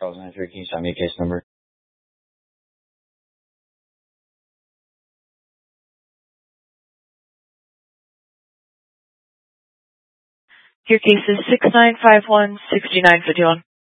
Charles Andrew, can you send me a case number? Your case is 69516951.